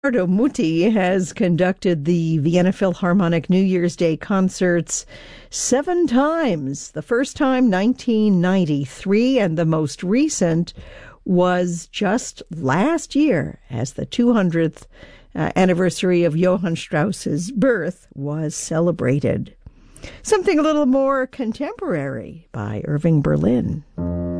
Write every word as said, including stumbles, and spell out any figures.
Riccardo Muti has conducted the Vienna Philharmonic New Year's Day concerts seven times. The first time, nineteen ninety-three, and the most recent was just last year as the two hundredth uh, anniversary of Johann Strauss's birth was celebrated. Something a little more contemporary by Irving Berlin.